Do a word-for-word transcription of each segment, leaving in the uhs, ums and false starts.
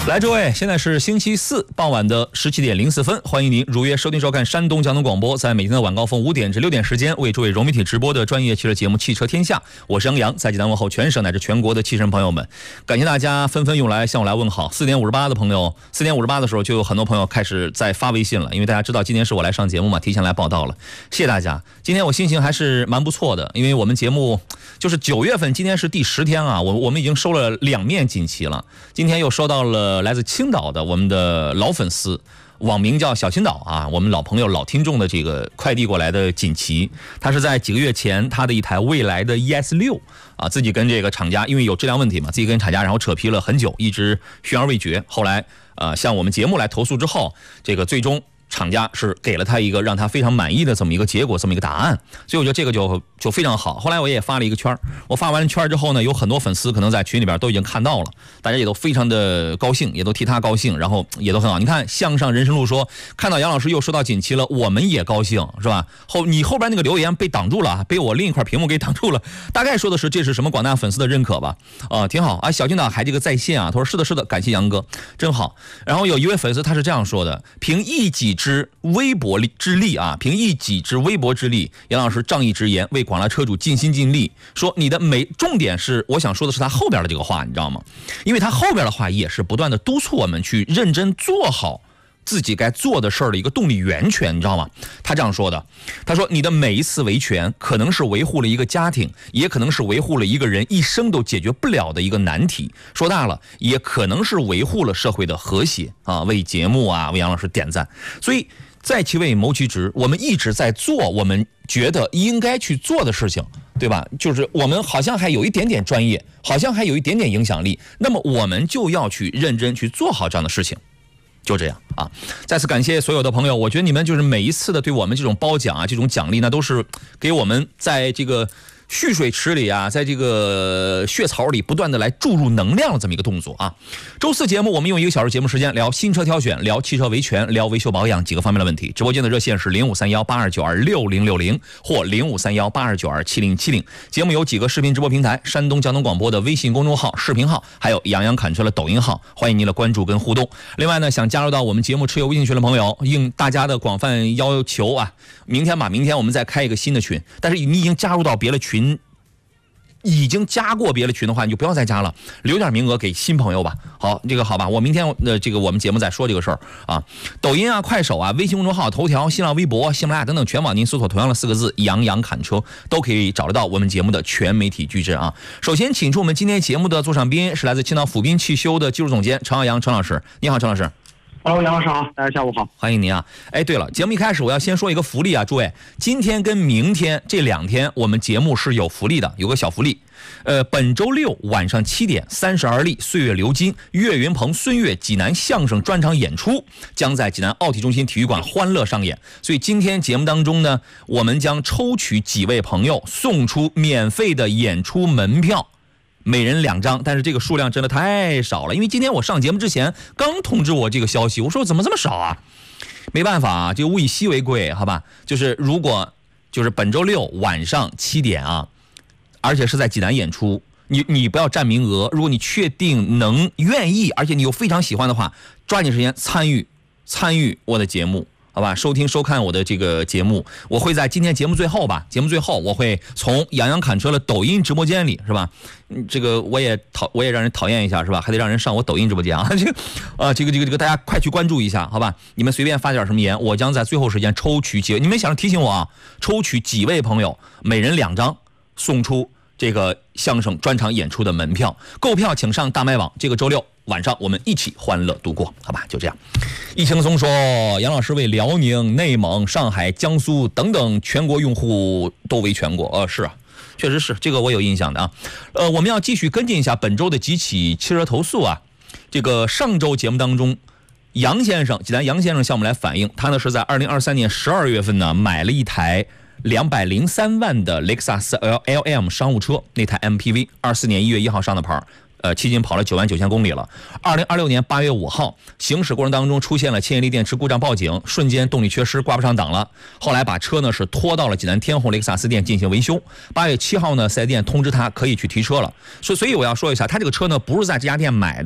来，诸位，现在是星期四傍晚的十七点零四分，欢迎您如约收听收看山东交通广播，在每天的晚高峰五点至六点时间，为诸位融媒体直播的专业汽车节目《汽车天下》，我是杨洋，在济南问候全省乃至全国的汽车人朋友们，感谢大家纷纷涌来向我来问好。四点五十八的朋友，四点五十八的时候就有很多朋友开始在发微信了，因为大家知道今天是我来上节目嘛，提前来报道了，谢谢大家。今天我心情还是蛮不错的，因为我们节目就是九月份，今天是第十天啊，我我们已经收了两面锦旗了，今天又收到了来自青岛的我们的老粉丝，网名叫小青岛啊，我们老朋友老听众的这个快递过来的锦旗，他是在几个月前他的一台蔚来的 E S 六 啊，自己跟这个厂家因为有质量问题嘛，自己跟厂家然后扯皮了很久，一直悬而未决，后来呃向我们节目来投诉之后，这个最终厂家是给了他一个让他非常满意的这么一个结果，这么一个答案，所以我觉得这个就就非常好。后来我也发了一个圈，我发完了圈之后呢，有很多粉丝可能在群里边都已经看到了，大家也都非常的高兴，也都替他高兴，然后也都很好。你看向上人生路说，看到杨老师又收到锦旗了，我们也高兴，是吧？后你后边那个留言被挡住了，被我另一块屏幕给挡住了，大概说的是这是什么广大粉丝的认可吧？啊、呃，挺好啊。小青岛还这个在线啊，他说是的，是的，感谢杨哥，真好。然后有一位粉丝他是这样说的：凭一己之微薄之力啊，凭一己之微薄之力，杨老师仗义直言，为广大车主尽心尽力。说你的每重点是，我想说的是他后边的这个话，你知道吗？因为他后边的话也是不断的督促我们去认真做好自己该做的事儿的一个动力源泉，你知道吗？他这样说的，他说你的每一次维权可能是维护了一个家庭，也可能是维护了一个人一生都解决不了的一个难题，说大了也可能是维护了社会的和谐啊，为节目啊为杨老师点赞。所以在其位谋其职，我们一直在做我们觉得应该去做的事情，对吧？就是我们好像还有一点点专业，好像还有一点点影响力，那么我们就要去认真去做好这样的事情。就这样啊！再次感谢所有的朋友，我觉得你们就是每一次的对我们这种褒奖啊，这种奖励呢，都是给我们在这个蓄水池里啊，在这个血槽里不断的来注入能量的这么一个动作啊。周四节目我们用一个小时节目时间聊新车挑选，聊汽车维权，聊维修保养几个方面的问题。直播间的热线是零五三幺八二九二六零六零或零五三幺八二九二七零七零。节目有几个视频直播平台：山东交通广播的微信公众号、视频号，还有杨洋侃车的抖音号，欢迎您的关注跟互动。另外呢，想加入到我们节目持有微信群的朋友，应大家的广泛要求啊，明天吧，明天我们再开一个新的群，但是你已经加入到别的群。已经加过别的群的话，你就不要再加了，留点名额给新朋友吧。好，这个好吧，我明天的、呃、这个我们节目再说这个事儿啊。抖音啊、快手啊、微信公众号、头条、新浪微博、喜马拉雅等等全网，您搜索同样的四个字“杨洋侃车”，都可以找得到我们节目的全媒体矩阵啊。首先，请出我们今天节目的座上宾是来自青岛府滨汽修的技术总监陈耀阳陈老师，你好，陈老师。 Hello， 杨老师好，大家下午好， 欢迎您啊！哎，对了，节目一开始我要先说一个福利啊，诸位，今天跟明天这两天我们节目是有福利的，有个小福利。呃，本周六晚上七点，三十而立，岁月流金，岳云鹏、孙越济南相声专场演出将在济南奥体中心体育馆欢乐上演。所以今天节目当中呢，我们将抽取几位朋友送出免费的演出门票。每人两张，但是这个数量真的太少了，因为今天我上节目之前刚通知我这个消息，我说怎么这么少啊？没办法啊，就物以稀为贵，好吧？就是如果就是本周六晚上七点啊，而且是在济南演出，你你不要占名额，如果你确定能愿意，而且你又非常喜欢的话，抓紧时间参与参与我的节目。好吧，收听收看我的这个节目，我会在今天节目最后吧，节目最后我会从杨洋侃车的抖音直播间里，是吧？这个我也讨我也让人讨厌一下，是吧？还得让人上我抖音直播间啊，这个啊，这个这个这个大家快去关注一下，好吧？你们随便发点什么言，我将在最后时间抽取几位，你们想着提醒我啊，抽取几位朋友，每人两张，送出这个相声专场演出的门票。购票请上大麦网，这个周六晚上我们一起欢乐度过，好吧？就这样。易轻松说，杨老师为辽宁、内蒙、上海、江苏等等全国用户都维权过，呃，是啊，确实是，这个我有印象的啊。呃，我们要继续跟进一下本周的几起汽车投诉啊。这个上周节目当中，杨先生，济南杨先生向我们来反映，他呢是在二零二三年十二月份呢买了一台两百零三万的雷克萨斯 L M 商务车，那台 M P V， 二四年一月一号上的牌。呃，迄今跑了九万九千公里了。二零二六年八月五号，行驶过程当中出现了牵引力电池故障报警，瞬间动力缺失，挂不上档了。后来把车呢是拖到了济南天虹雷克萨斯店进行维修。八月七号呢，四 S 店通知他可以去提车了。所以，所以我要说一下，他这个车呢不是在这家店买的，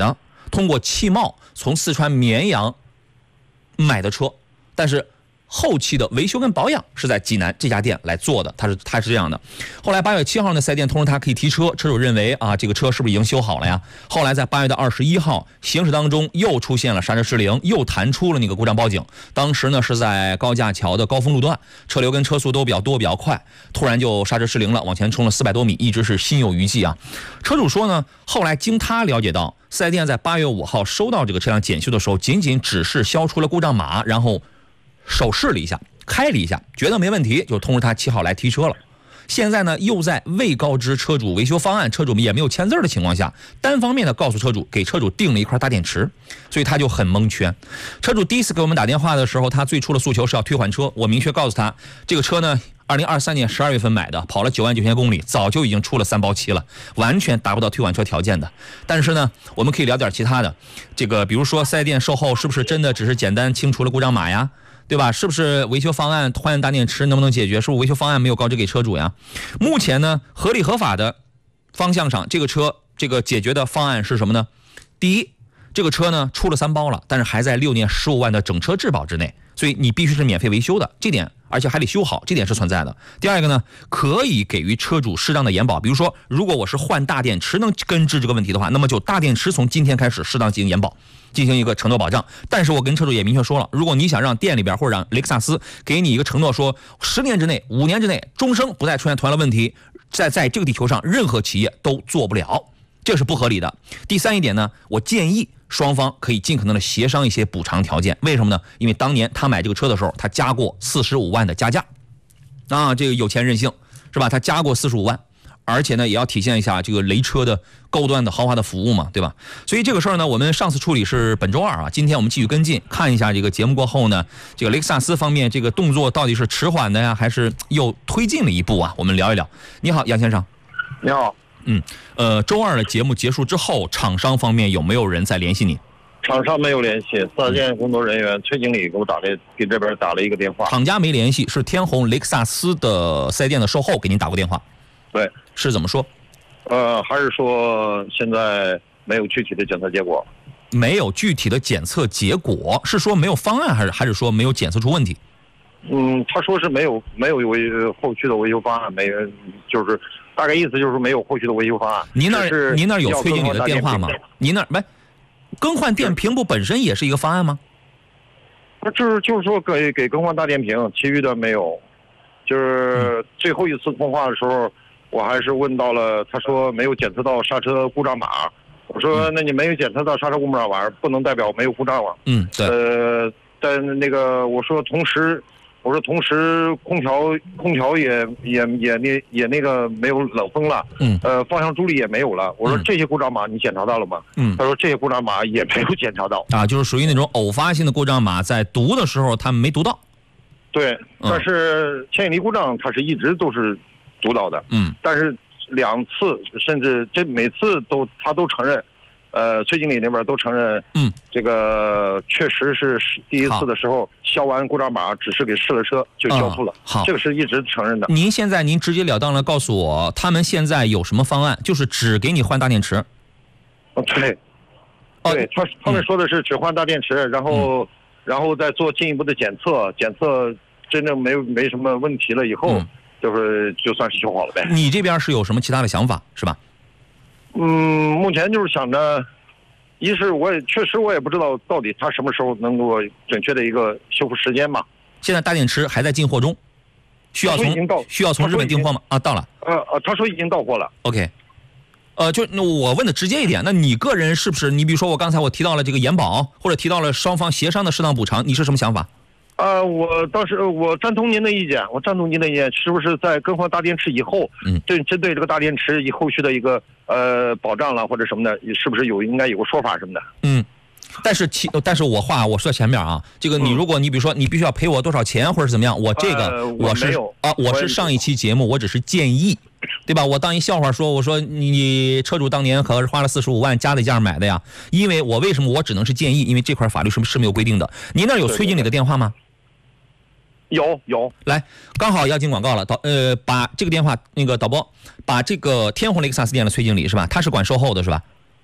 通过汽贸从四川绵阳买的车，但是后期的维修跟保养是在济南这家店来做的，他是他是这样的。后来八月七号呢，四 S 店通知他可以提车，车主认为啊，这个车是不是已经修好了呀？后来在八月的二十一号行驶当中又出现了刹车失灵，又弹出了那个故障报警。当时呢是在高架桥的高峰路段，车流跟车速都比较多比较快，突然就刹车失灵了，往前冲了四百多米，一直是心有余悸啊。车主说呢，后来经他了解到，四 S 店在八月五号收到这个车辆检修的时候，仅仅只是消除了故障码，然后手试了一下，开了一下，觉得没问题，就通知他七号来提车了。现在呢，又在未告知车主维修方案，车主也没有签字的情况下，单方面的告诉车主，给车主订了一块大电池，所以他就很蒙圈。车主第一次给我们打电话的时候，他最初的诉求是要退换车，我明确告诉他，这个车呢二零二三年十二月份买的，跑了九万九千公里，早就已经出了三包期了，完全达不到退换车条件的。但是呢，我们可以聊点其他的，这个比如说四 S 店售后是不是真的只是简单清除了故障码呀？对吧？是不是维修方案换大电池能不能解决？是不是维修方案没有告知给车主呀？目前呢，合理合法的方向上，这个车这个解决的方案是什么呢？第一，这个车呢出了三包了，但是还在六年十五万的整车质保之内，所以你必须是免费维修的，这点而且还得修好，这点是存在的。第二个呢，可以给予车主适当的延保，比如说，如果我是换大电池能根治这个问题的话，那么就大电池从今天开始适当进行延保，进行一个承诺保障。但是我跟车主也明确说了，如果你想让店里边或者让雷克萨斯给你一个承诺，说十年之内、五年之内终生不再出现同样的问题，在在这个地球上任何企业都做不了，这是不合理的。第三一点呢，我建议双方可以尽可能的协商一些补偿条件。为什么呢？因为当年他买这个车的时候，他加过四十五万的加价，啊，这个有钱任性是吧？他加过四十五万，而且呢，也要体现一下这个雷车的高端的豪华的服务嘛，对吧？所以这个事儿呢，我们上次处理是本周二啊，今天我们继续跟进，看一下这个节目过后呢，这个雷克萨斯方面这个动作到底是迟缓的呀，还是又推进了一步啊？我们聊一聊。你好，杨先生。 你好。 嗯，呃，周二的节目结束之后，厂商方面有没有人在联系你？ 厂商没有联系，四 S 店工作人员崔经理给我打了，给这边打了一个电话。 厂家没联系，是天虹雷克萨斯的四 S 店的售后给您打过电话。 对， 是怎么说？ 呃，还是说现在没有具体的检测结果？ 没有具体的检测结果，是说没有方案，还是还是说没有检测出问题？ 嗯，他说是没有没有维后续的维修方案，没就是大概意思就是没有后续的维修方案。 您那儿您那儿有崔经理的电话吗？您那儿没更换电瓶不本身也是一个方案吗？ 那就是就是说给给更换大电瓶，其余的没有。就是最后一次通话的时候，我还是问到了，他说没有检测到刹车故障码。我说那你没有检测到刹车故障码，不能代表没有故障啊。 嗯，对。 呃，但那个我说同时。我说，同时空调空调也也也那也那个没有冷风了， 嗯， 呃，方向助力也没有了。我说这些故障码你检查到了吗？ 嗯， 他说这些故障码也没有检查到。 啊，就是属于那种偶发性的故障码，在读的时候他们没读到。 对，但是牵引力故障它是一直都是读到的， 嗯， 但是两次甚至这每次都他都承认。呃，崔经理那边都承认， 嗯， 这个确实是第一次的时候消完故障码，只是给试了车就交付了， 嗯、好， 这个是一直承认的。 您现在您直截了当的告诉我，他们现在有什么方案？就是只给你换大电池。 哦，对，对，他他们说的是只换大电池，嗯、然后、嗯、然后再做进一步的检测，检测真正没没什么问题了以后，嗯、就是就算是修好了呗。 你这边是有什么其他的想法是吧？ 嗯，目前就是想着，一是我也确实我也不知道到底他什么时候能够准确的一个修复时间嘛。 现在大电池还在进货中，需要从需要从日本订货吗？啊，到了。 呃呃，他说已经到货了。 OK， 呃，就那我问的直接一点，那你个人是不是？你比如说我刚才我提到了这个延保，或者提到了双方协商的适当补偿，你是什么想法？ 呃，我当时我赞同您的意见，我赞同您的意见，是不是在更换大电池以后， 嗯， 针针对这个大电池以后续的一个呃保障了或者什么的，是不是有应该有个说法什么的？ 嗯，但是其但是我话我说前面啊，这个你如果你比如说你必须要赔我多少钱或者怎么样，我这个、 呃、 我是我啊我是上一期节目我只是建议，对吧？我当一笑话说，我说你车主当年可是花了四十五万加的价买的呀，因为我为什么我只能是建议，因为这块法律是是没有规定的。您那有崔经理的电话吗？ 有有， 来，刚好要进广告了，导呃，把这个电话那个导播，把这个天虹雷克萨斯店的崔经理是吧？他是管售后的是吧？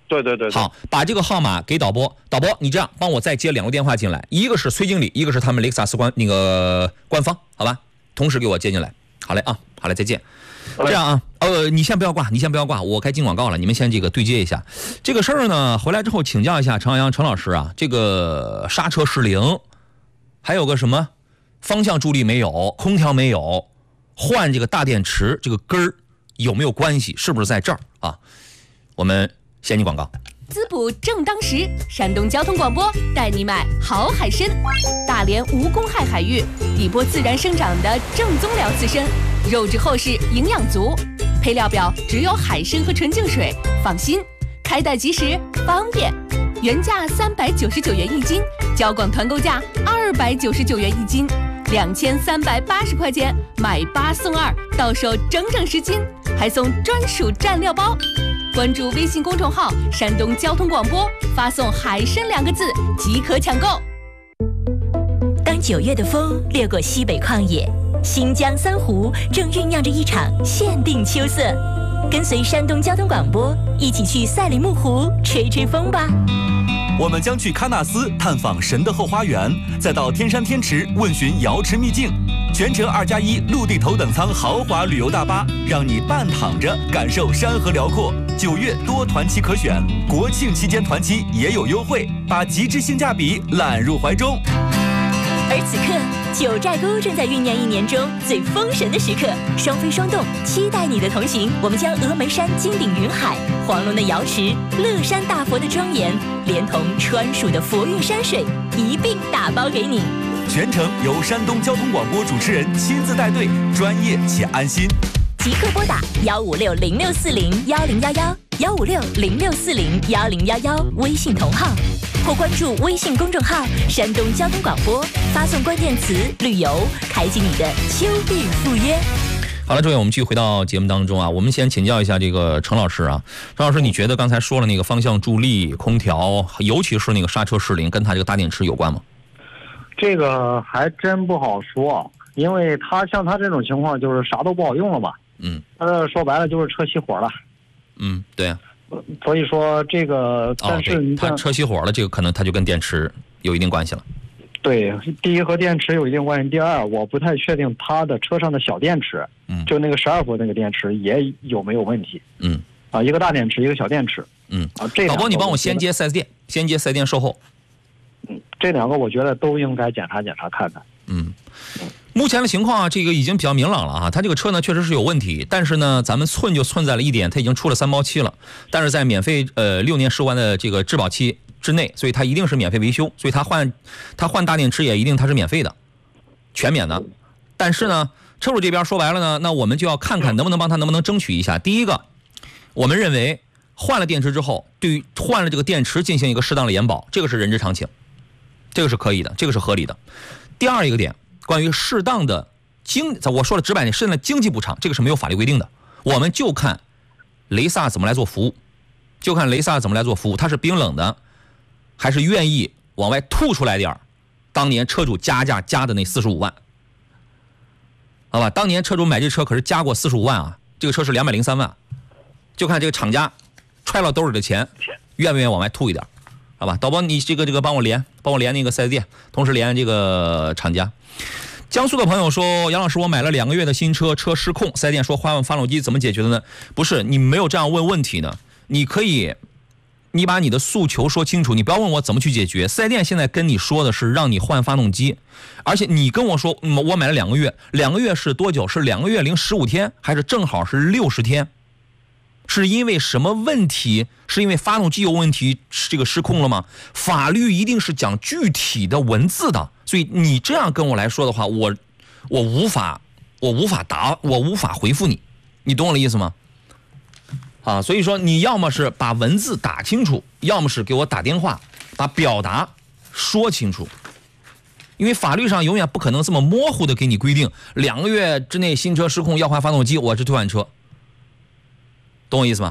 对对对。 好，把这个号码给导播，导播你这样帮我再接两个电话进来，一个是崔经理，一个是他们雷克萨斯官那个官方，好吧？同时给我接进来。好嘞啊，好嘞，再见。这样啊，呃，你先不要挂，你先不要挂，我该进广告了，你们先这个对接一下。这个事儿呢，回来之后请教一下陈阳陈老师啊，这个刹车失灵，还有个什么方向助力没有，空调没有，换这个大电池这个根儿有没有关系？是不是在这儿啊？我们先进广告。 滋补正当时，山东交通广播带你买好海参，大连无公害海域，底波自然生长的正宗辽刺参，肉质厚实，营养足，配料表只有海参和纯净水，放心，开袋即食，方便。原价三百九十九元一斤，交广团购价二百九十九元一斤，两千三百八十块钱买八送二，到手整整十斤，还送专属蘸料包。关注微信公众号山东交通广播，发送海参两个字即可抢购。 当九月的风掠过西北旷野，新疆三湖正酝酿着一场限定秋色，跟随山东交通广播一起去赛里木湖吹吹风吧。 我们将去喀纳斯探访神的后花园，再到天山天池问询瑶池秘境，全程二加一陆地头等舱豪华旅游大巴，让你半躺着感受山河辽阔。九月多团期可选，国庆期间团期也有优惠，把极致性价比揽入怀中。 而此刻，九寨沟正在酝酿一年中最封神的时刻，双飞双动，期待你的同行。我们将峨眉山金顶云海、黄龙的瑶池、乐山大佛的庄严，连同川蜀的佛韵山水一并打包给你。 全程由山东交通广播主持人亲自带队，专业且安心。 即刻拨打幺五六零六四零幺零幺幺幺五六零六四零幺零幺幺微信同号，或关注微信公众号山东交通广播，发送关键词旅游，开启你的秋日赴约。 好了，诸位，我们继续回到节目当中啊。我们先请教一下这个陈老师啊，陈老师，你觉得刚才说了那个方向助力、空调，尤其是那个刹车失灵，跟它这个大电池有关吗？ 这个还真不好说，因为它像它这种情况，就是啥都不好用了嘛。 嗯， 呃，说白了就是车熄火了。 嗯，对啊。 所以说这个，但是你它车熄火了，这个可能它就跟电池有一定关系了。 对，第一和电池有一定关系，第二我不太确定它的车上的小电池， 嗯， 就那个十二伏那个电池也有没有问题。 嗯， 啊，一个大电池，一个小电池。 嗯， 啊，这导播你帮我先接四 S 店，先接四 S 店售后。 嗯，这两个我觉得都应该检查检查看看。 嗯。目前的情况啊，这个已经比较明朗了啊。它这个车呢确实是有问题，但是呢，咱们寸就寸在了一点，它已经出了三包期了，但是在免费呃六年十五万的这个质保期之内，所以它一定是免费维修，所以它换它换大电池也一定它是免费的，全免的。但是呢，车主这边说白了呢，那我们就要看看能不能帮他能不能争取一下。第一个，我们认为换了电池之后，对于换了这个电池进行一个适当的延保，这个是人之常情，这个是可以的，这个是合理的。第二一个点。关于适当的经，我说了直白点，适当的经济补偿，这个是没有法律规定的，我们就看雷萨怎么来做服务，就看雷萨怎么来做服务，它是冰冷的，还是愿意往外吐出来点当年车主加价加的那四十五万，好吧？当年车主买这车可是加过四十五万啊，这个车是两百零三万，就看这个厂家揣到兜里的钱，愿不愿意往外吐一点，好吧？导播，你这个这个帮我连，帮我连那个四 S 店，同时连这个厂家。江苏的朋友说，杨老师，我买了两个月的新车，车失控，四 S 店说换发动机怎么解决的呢？不是，你没有这样问问题呢，你可以，你把你的诉求说清楚，你不要问我怎么去解决。四 S 店现在跟你说的是让你换发动机，而且你跟我说，嗯，我买了两个月，两个月是多久？是两个月零十五天，还是正好是六十天？是因为什么问题？是因为发动机有问题，这个失控了吗？法律一定是讲具体的文字的，所以你这样跟我来说的话，我我无法我无法答，我无法回复你，你懂我的意思吗？啊，所以说你要么是把文字打清楚，要么是给我打电话，把表达说清楚。因为法律上永远不可能这么模糊的给你规定，两个月之内新车失控要换发动机，我是退换车。懂我意思吗？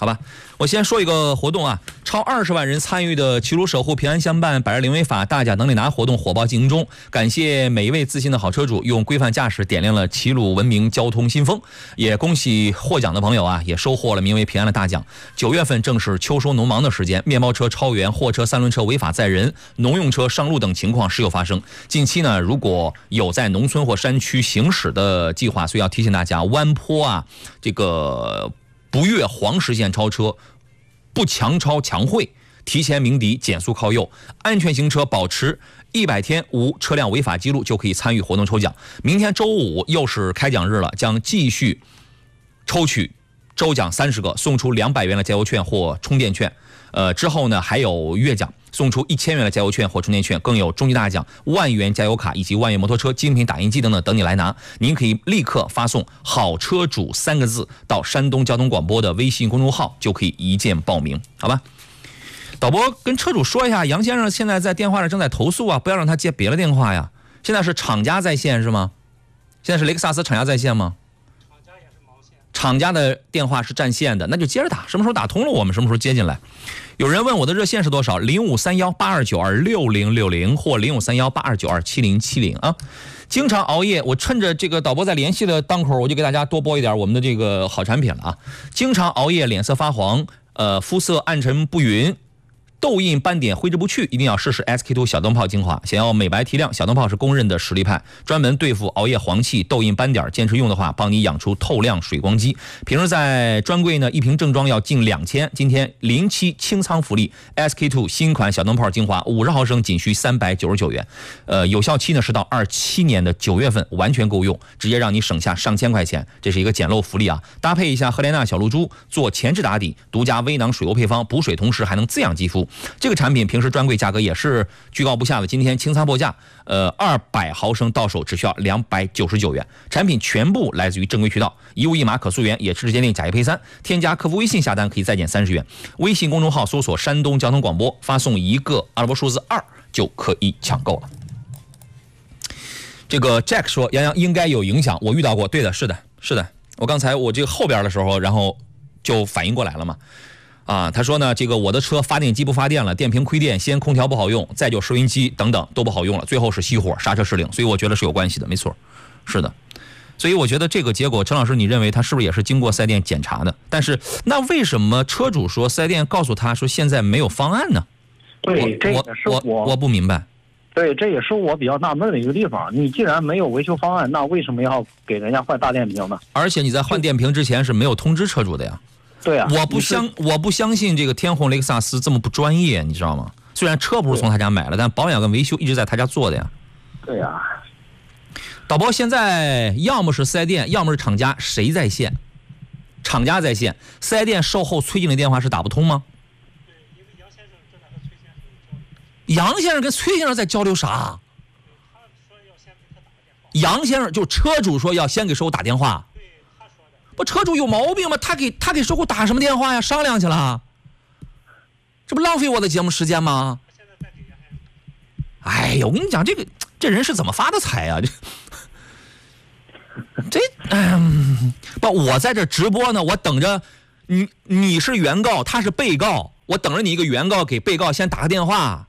好吧，我先说一个活动啊，超二十万人参与的齐鲁守护平安相伴百日零违法大奖等你拿活动火爆进行中，感谢每一位自信的好车主用规范驾驶点亮了齐鲁文明交通新风，也恭喜获奖的朋友啊，也收获了名为平安的大奖。九月份正是秋收农忙的时间，面包车超员、货车、三轮车违法载人、农用车上路等情况时有发生。近期呢，如果有在农村或山区行驶的计划，所以要提醒大家，弯坡啊，这个不越黄实线超车，不强超强会，提前鸣笛减速靠右，安全行车保持一百天无车辆违法记录就可以参与活动抽奖。明天周五又是开奖日了，将继续抽取周奖三十个，送出两百元的加油券或充电券。呃，之后呢还有月奖，送出一千元的加油券或充电券，更有终极大奖万元加油卡以及万元摩托车、精品打印机等等等你来拿。您可以立刻发送“好车主”三个字到山东交通广播的微信公众号，就可以一键报名，好吧？导播跟车主说一下，杨先生现在在电话上正在投诉啊，不要让他接别的电话呀。现在是厂家在线是吗？现在是雷克萨斯厂家在线吗？厂家的电话是占线的，那就接着打，什么时候打通了我们什么时候接进来。有人问我的热线是多少？零五三幺八二九二六零六零或零五三幺八二九二七零七零啊。经常熬夜，我趁着这个导播在联系的当口，我就给大家多播一点我们的这个好产品了啊。经常熬夜，脸色发黄，呃，肤色暗沉不匀，痘印斑点挥之不去，一定要试试 S K two 小灯泡精华。想要美白提亮，小灯泡是公认的实力派，专门对付熬夜黄气、痘印斑点，坚持用的话，帮你养出透亮水光肌。平时在专柜呢，一瓶正装要近两千，今天零七清仓福利 S K two 新款小灯泡精华五十毫升仅需三百九十九元，呃，有效期呢是到二七年的九月份，完全够用，直接让你省下上千块钱，这是一个捡漏福利啊！搭配一下赫莲娜小露珠做前置打底，独家微囊水油配方，补水同时还能滋养肌肤。这个产品平时专柜价格也是居高不下的，今天清仓破价，呃，二百毫升到手只需要两百九十九元。产品全部来自于正规渠道，一物一码可溯源，也是直接令假一赔三。添加客服微信下单可以再减三十元，微信公众号搜索山东交通广播，发送一个阿拉伯数字二就可以抢购了。这个 Jack 说杨洋应该有影响，我遇到过，对的，是的，是的，我刚才我这个后边的时候，然后就反应过来了嘛。啊，他说呢，这个我的车发电机不发电了，电瓶亏电，先空调不好用，再就收音机等等都不好用了，最后是熄火，刹车失灵，所以我觉得是有关系的，没错，是的。所以我觉得这个结果，陈老师，你认为他是不是也是经过四 S 店检查的？但是那为什么车主说四 S 店告诉他说现在没有方案呢？ 对，这也是我我我不明白。 对，这也是我比较纳闷的一个地方。你既然没有维修方案，那为什么要给人家换大电瓶呢？ 而且你在换电瓶之前是没有通知车主的呀。 对啊， 我不相我不相信这个天虹雷克萨斯这么不专业，你知道吗？虽然车不是从他家买了，但保养跟维修一直在他家做的呀。 对呀、啊。 导播现在要么是四 S 店，要么是厂家，谁在线？厂家在线，四 S 店售后催经理电话是打不通吗？ 对，因为杨先生正在和崔先生交流。 杨先生跟崔先生在交流啥？ 他说要先给他打个电话。 杨先生就车主说要先给售后打电话。 对，他说的。 不，车主有毛病吗？他给他给售后打什么电话呀？商量去了，这不浪费我的节目时间吗？ 他现在在给杨先生。 哎呀，我跟你讲，这个这人是怎么发的财呀？这这嗯，不，我在这直播呢，我等着你，你是原告，他是被告，我等着你一个原告给被告先打个电话。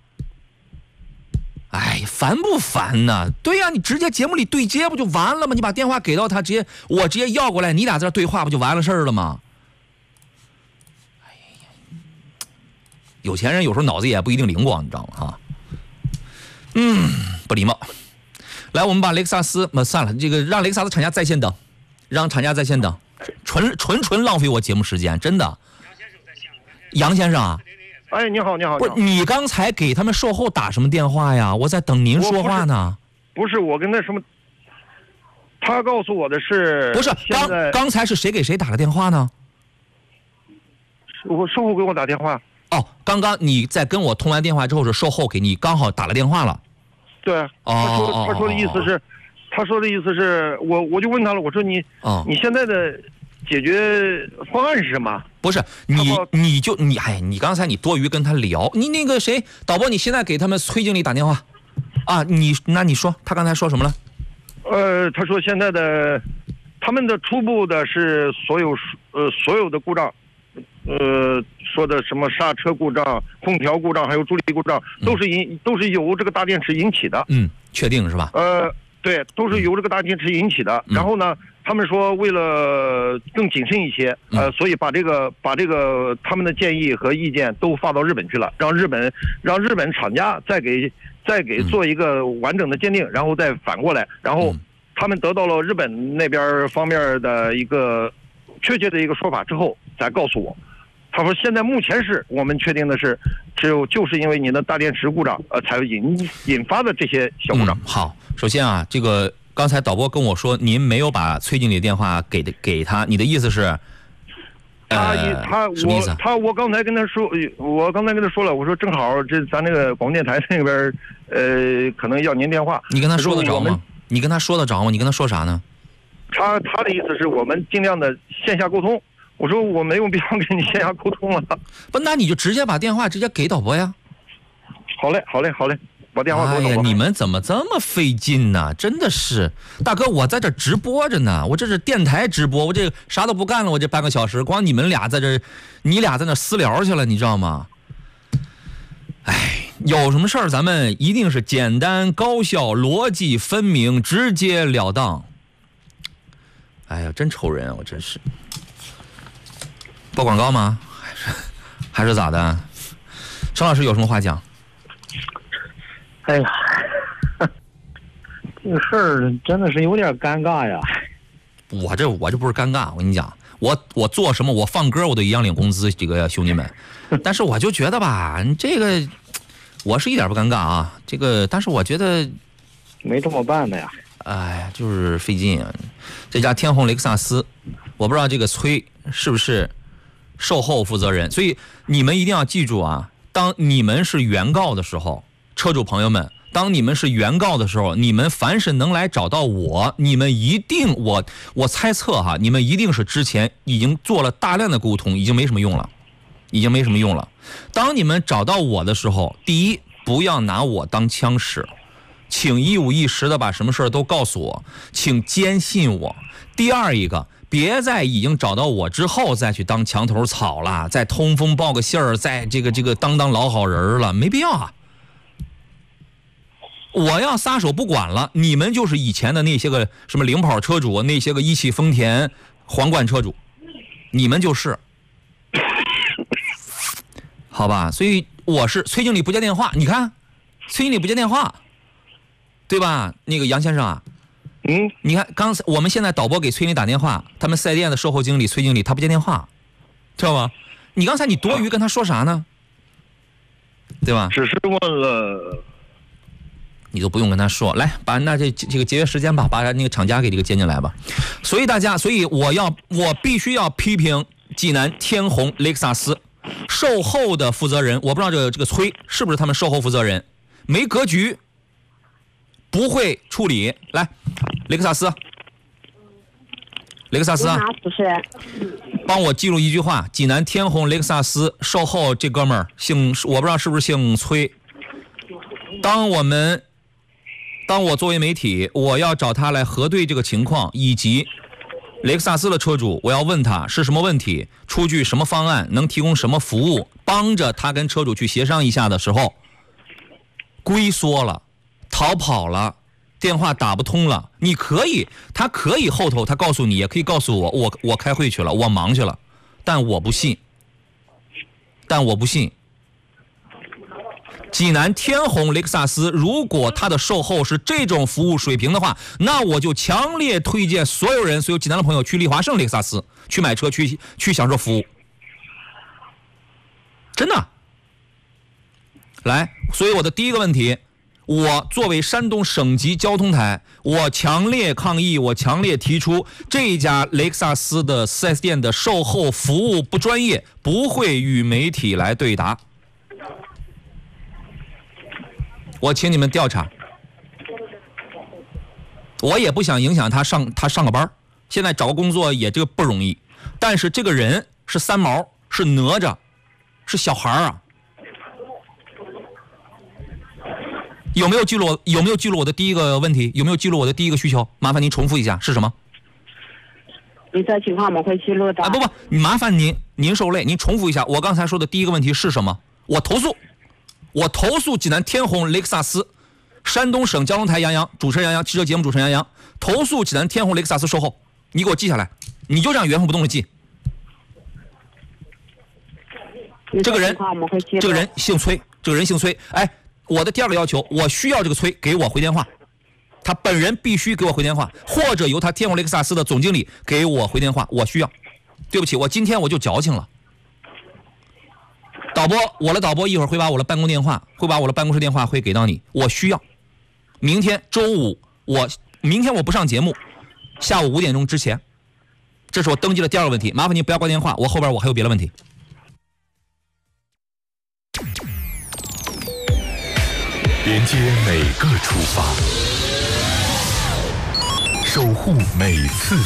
哎，烦不烦呢？对呀、啊，你直接节目里对接不就完了吗？你把电话给到他，直接我直接要过来，你俩在这对话不就完了事儿了吗？哎呀，有钱人有时候脑子也不一定灵光，你知道吗？哈，嗯，不礼貌。来，我们把雷克萨斯，那算了，这个让雷克萨斯厂家在线等，让厂家在线等，纯纯纯浪费我节目时间，真的。 杨先生在线了。 杨先生啊。 哎，你好，你好。 不是你刚才给他们售后打什么电话呀？我在等您说话呢。 不是, 不是我跟那什么，他告诉我的是不是刚刚才是谁给谁打的电话呢？ 我售后给我打电话。 哦，刚刚你在跟我通完电话之后，是售后给你刚好打了电话了。 对，他说的、哦、他说的意思是，他说的意思是我我就问他了，我说你、哦、你现在的解决方案是什么？ 不是你你就你哎，你刚才你多余跟他聊，你那个谁导播，你现在给他们崔经理打电话啊？你那你说他刚才说什么了？ 呃，他说现在的他们的初步的是所有呃所有的故障呃，说的什么刹车故障、空调故障，还有助力故障，都是引、嗯、都是由这个大电池引起的。 嗯，确定是吧？ 呃，对，都是由这个大电池引起的。嗯、然后呢，他们说为了更谨慎一些，呃，嗯、所以把这个把这个他们的建议和意见都发到日本去了，让日本让日本厂家再给再给做一个完整的鉴定，然后再反过来，然后他们得到了日本那边方面的一个确切的一个说法之后，再告诉我。他说：“现在目前是我们确定的是，只有就是因为你的大电池故障，呃，才引引发的这些小故障。 嗯”好，首先啊，这个刚才导播跟我说，您没有把崔经理电话给的给他，你的意思是？ 他他我他我刚才跟他说，我刚才跟他说了，我说正好这咱那个广电台那边，呃，可能要您电话。 你跟他说得着吗？你跟他说得着吗？你跟他说啥呢？ 他他的意思是我们尽量的线下沟通。我说我没有必要跟你线下沟通了。 不，那你就直接把电话直接给导播呀。 好嘞，好嘞，好嘞，把电话给导播。 哎呀，你们怎么这么费劲呢？真的是，大哥，我在这直播着呢，我这是电台直播，我这啥都不干了，我这半个小时，光你们俩在这，你俩在那私聊去了，你知道吗？哎，有什么事儿咱们一定是简单、高效、逻辑分明、直截了当。哎呀，真愁人啊，我真是。报广告吗？还是还是咋的？陈老师有什么话讲？ 哎呀，这个事儿真的是有点尴尬呀。 我这我这不是尴尬，我跟你讲，我我做什么，我放歌我都一样领工资，这个兄弟们。但是我就觉得吧，这个我是一点不尴尬啊。这个，但是我觉得没这么办的呀。 哎呀，就是费劲啊。这家天虹雷克萨斯，我不知道这个崔是不是售后负责人，所以你们一定要记住啊，当你们是原告的时候，车主朋友们，当你们是原告的时候，你们凡是能来找到我，你们一定，我我猜测哈，你们一定是之前已经做了大量的沟通，已经没什么用了，已经没什么用了。当你们找到我的时候，第一，不要拿我当枪使，请一五一十的把什么事儿都告诉我，请坚信我。第二一个，别在已经找到我之后再去当墙头草了，再通风报个信儿，再这个这个当当老好人了，没必要啊。我要撒手不管了，你们就是以前的那些个什么领跑车主，那些个一汽丰田皇冠车主，你们就是，好吧？所以我是崔经理不接电话，你看，崔经理不接电话，对吧？那个杨先生啊。 嗯， 你看，刚才我们现在导播给崔经理打电话，他们四 S店的售后经理崔经理他不接电话，知道吗？你刚才你多余跟他说啥呢？对吧？ 只是问了， 你都不用跟他说，来把那这这个节约时间吧，把那个厂家给这个接进来吧。所以大家，所以我要我必须要批评济南天虹雷克萨斯售后的负责人，我不知道这个这个崔是不是他们售后负责人，没格局。不会处理，来，雷克萨斯，雷克萨斯啊，帮我记录一句话：济南天虹雷克萨斯售后这哥们儿姓，我不知道是不是姓崔。当我们，当我作为媒体，我要找他来核对这个情况，以及雷克萨斯的车主，我要问他是什么问题，出具什么方案，能提供什么服务，帮着他跟车主去协商一下的时候，龟缩了。逃跑了，电话打不通了，你可以，他可以后头他告诉你，也可以告诉我，我我开会去了，我忙去了，但我不信，但我不信。济南天虹雷克萨斯，如果他的售后是这种服务水平的话，那我就强烈推荐所有人，所有济南的朋友去利华盛雷克萨斯去买车，去去享受服务，真的。来，所以我的第一个问题。我作为山东省级交通台，我强烈抗议，我强烈提出这家雷克萨斯的 四 S 店的售后服务不专业，不会与媒体来对答。我请你们调查。我也不想影响他上他上个班，现在找个工作也这个不容易，但是这个人是三毛，是哪吒，是小孩啊。有没有记录？有没有记录我的第一个问题？有没有记录我的第一个需求？麻烦您重复一下，是什么？ 你这情况我们会记录的。 啊不不，你麻烦您您受累，您重复一下我刚才说的第一个问题是什么？我投诉，我投诉济南天虹雷克萨斯，山东省交通台杨洋，主持人杨洋，汽车节目主持人杨洋，投诉济南天虹雷克萨斯售后，你给我记下来，你就这样原封不动的记。这个人，这个人姓崔，这个人姓崔。哎，我的第二个要求，我需要这个崔给我回电话，他本人必须给我回电话，或者由他天虹雷克萨斯的总经理给我回电话，我需要。对不起，我今天我就矫情了。导播，我的导播一会儿会把我的办公电话，会把我的办公室电话会给到你，我需要。明天周五，我明天我不上节目，下午五点钟之前，这是我登记的第二个问题，麻烦您不要挂电话，我后边我还有别的问题。 连接每个出发，守护每次